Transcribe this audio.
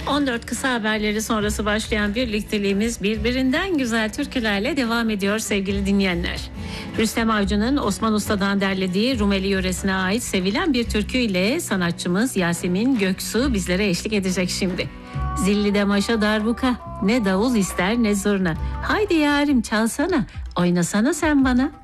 14 kısa haberleri sonrası başlayan birlikteliğimiz birbirinden güzel türkülerle devam ediyor sevgili dinleyenler. Rüstem Avcı'nın Osman Usta'dan derlediği Rumeli yöresine ait sevilen bir türküyle sanatçımız Yasemin Göksu bizlere eşlik edecek şimdi. Zilli'de maşa darbuka, ne davul ister ne zurna. Haydi yarim çalsana, oynasana sen bana.